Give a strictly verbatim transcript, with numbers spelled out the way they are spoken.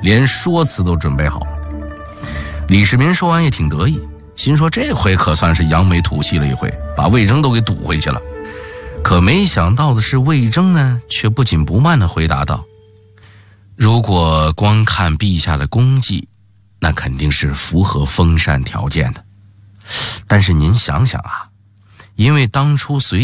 连说辞都准备好了。李世民说完也挺得意，心说这回可算是扬眉吐气了一回，把魏征都给堵回去了。可没想到的是，魏征呢却不紧不慢地回答道：如果光看陛下的功绩，那肯定是符合封禅条件的。但是您想想啊，因为当初隋